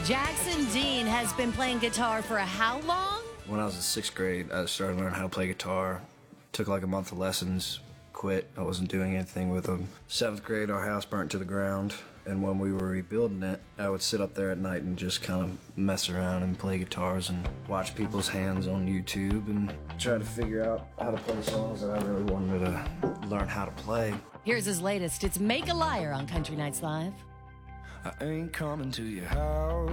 Jackson Dean has been playing guitar for how long? When I was in 6th grade, I started learning how to play guitar. Took like a month of lessons, quit. I wasn't doing anything with them. 7th grade, our house burnt to the ground, and when we were rebuilding it, I would sit up there at night and just kind of mess around and play guitars and watch people's hands on YouTube and try to figure out how to play songs that I really wanted to learn how to play. Here's his latest. It's Make a Liar on Country Nights Live. I ain't coming to your house.